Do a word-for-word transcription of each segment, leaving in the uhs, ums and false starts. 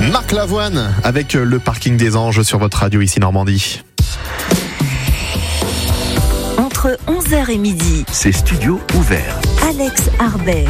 Marc Lavoine avec le parking des Anges sur votre radio ici Normandie. Entre onze heures et midi, c'est Studio Ouvert. Alex Harbert.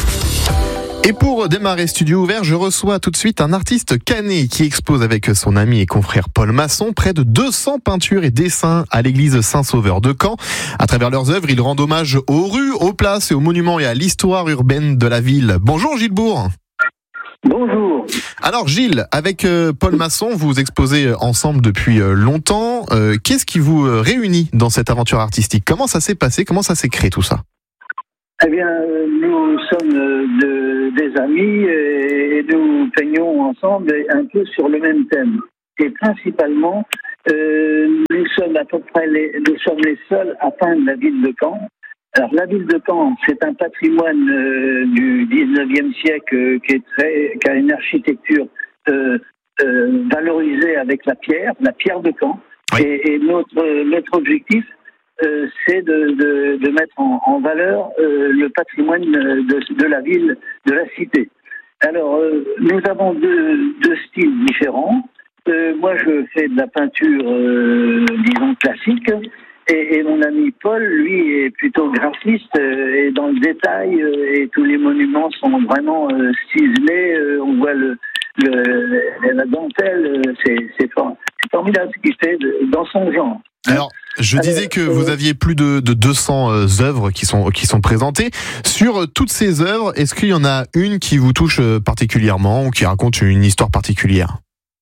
Et pour démarrer Studio Ouvert, je reçois tout de suite un artiste canet qui expose avec son ami et confrère Paul Masson près de deux cents peintures et dessins à l'église Saint-Sauveur de Caen. À travers leurs œuvres, ils rendent hommage aux rues, aux places et aux monuments et à l'histoire urbaine de la ville. Bonjour Gilles Bourg. Bonjour. Alors Gilles, avec Paul Masson, vous exposez ensemble depuis longtemps. Euh, qu'est-ce qui vous réunit dans cette aventure artistique ? Comment ça s'est passé ? Comment ça s'est créé tout ça ? Eh bien, nous sommes de, des amis et nous peignons ensemble un peu sur le même thème. Et principalement, euh, nous sommes à peu près les, nous sommes les seuls à peindre la ville de Caen. Alors, la ville de Caen, c'est un patrimoine euh, du dix-neuvième siècle euh, qui est très, qui a une architecture euh, euh, valorisée avec la pierre, la pierre de Caen. Oui. Et, et notre notre objectif, Euh, c'est de, de, de mettre en, en valeur euh, le patrimoine de, de la ville, de la cité. Alors, euh, nous avons deux, deux styles différents. Euh, moi, je fais de la peinture, euh, disons, classique. Et, et mon ami Paul, lui, est plutôt graphiste euh, et dans le détail. Euh, et tous les monuments sont vraiment euh, ciselés. Euh, on voit le, le, la dentelle. Euh, c'est, c'est, for, c'est formidable ce qu'il fait de, dans son genre. Alors, je disais que vous aviez plus de, de deux cents œuvres qui sont, qui sont présentées. Sur toutes ces œuvres, est-ce qu'il y en a une qui vous touche particulièrement ou qui raconte une histoire particulière ?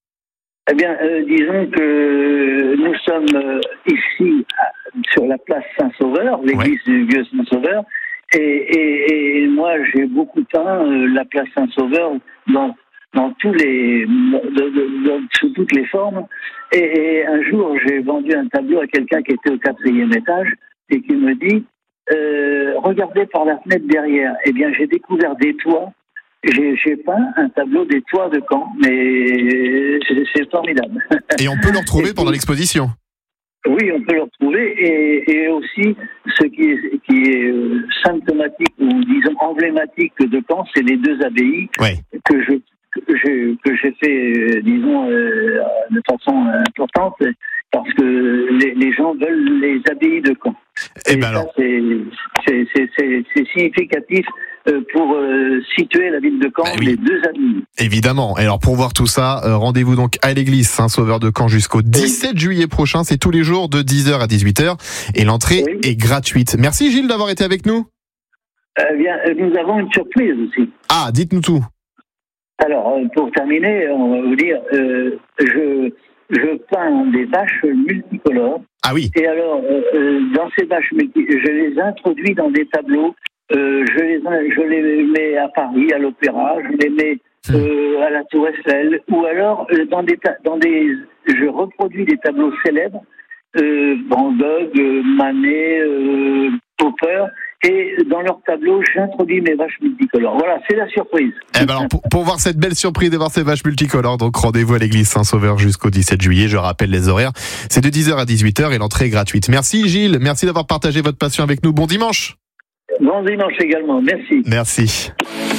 Eh bien, euh, disons que nous sommes euh, ici sur la place Saint-Sauveur, l'église ouais. du vieux Saint-Sauveur, et, et, et moi j'ai beaucoup peint euh, la place Saint-Sauveur dans dans tous les, de, de, de, sous toutes les formes. Et, et un jour, j'ai vendu un tableau à quelqu'un qui était au quatrième étage et qui me dit euh, « Regardez par la fenêtre derrière ». Eh bien, j'ai découvert des toits. J'ai, j'ai peint un tableau des toits de Caen, mais c'est, c'est formidable. Et on peut le retrouver pendant l'exposition ? Oui, on peut le retrouver. Et, et aussi, ce qui est, qui est symptomatique ou disons emblématique de Caen, c'est les deux abbayes ouais. que je Que j'ai, que j'ai fait, euh, disons, euh, de façon importante, parce que les, les gens veulent les abbayes de Caen. Et, Et ben ça, alors... c'est, c'est, c'est, c'est, c'est significatif euh, pour euh, situer la ville de Caen, bah oui. les deux abbayes. Évidemment. Et alors, pour voir tout ça, euh, rendez-vous donc à l'église Saint-Sauveur de Caen jusqu'au dix-sept oui. juillet prochain. C'est tous les jours de dix heures à dix-huit heures. Et l'entrée oui. est gratuite. Merci Gilles d'avoir été avec nous. Euh, bien, nous avons une surprise aussi. Ah, dites-nous tout. Alors, pour terminer, on va vous dire, euh, je, je peins des vaches multicolores. Ah oui. Et alors, euh, dans ces vaches multicolores, je les introduis dans des tableaux. Euh, je, les, je les mets à Paris, à l'Opéra, je les mets euh, à la Tour Eiffel, ou alors euh, dans des, dans des, je reproduis des tableaux célèbres, euh, Van Gogh, euh, Manet, euh, Popper. Et dans leur tableau, j'introduis mes vaches multicolores. Voilà, c'est la surprise. Eh ben alors, pour, pour voir cette belle surprise de voir ces vaches multicolores, donc rendez-vous à l'église Saint-Sauveur jusqu'au dix-sept juillet. Je rappelle les horaires. C'est de dix heures à dix-huit heures et l'entrée est gratuite. Merci Gilles, merci d'avoir partagé votre passion avec nous. Bon dimanche. Bon dimanche également, merci. Merci.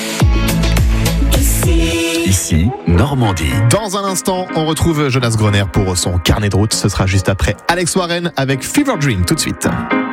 Ici, Normandie. Dans un instant, on retrouve Jonas Groner pour son carnet de route. Ce sera juste après Alex Warren avec Fever Dream, tout de suite.